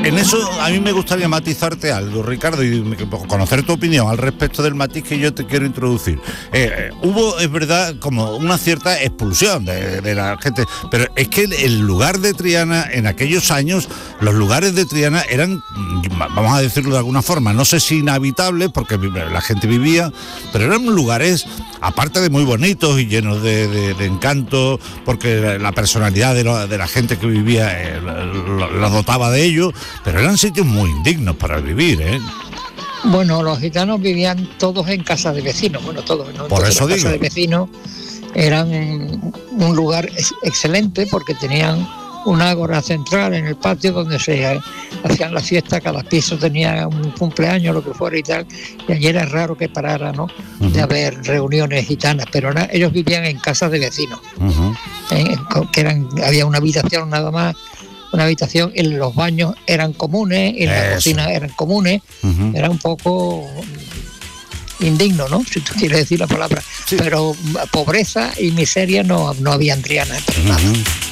En eso a mí me gustaría matizarte algo, Ricardo, y conocer tu opinión al respecto del matiz que yo te quiero introducir. Hubo, es verdad, como una cierta expulsión de la gente, pero es que el lugar de Triana, en aquellos años, los lugares de Triana eran, vamos a decirlo de alguna forma, no sé si inhabitables, porque la gente vivía, pero eran lugares, aparte de muy bonitos y llenos de encanto, porque la personalidad de la gente que vivía la dotaba de ello, pero eran sitios muy indignos para vivir, ¿eh? Bueno, los gitanos vivían todos en casas de vecinos, bueno, todos, ¿no? Por eso las digo. casas de vecinos eran un lugar excelente porque tenían una ágora central en el patio donde se hacían las fiestas, cada piso tenía un cumpleaños, lo que fuera y tal, y allí era raro que parara, ¿no? De haber reuniones gitanas, pero ellos vivían en casas de vecinos, había una habitación nada más, una habitación, en los baños eran comunes, en la cocina eran comunes, era un poco indigno, ¿no? Si tú quieres decir la palabra, sí. Pero pobreza y miseria no había en Triana, pero nada.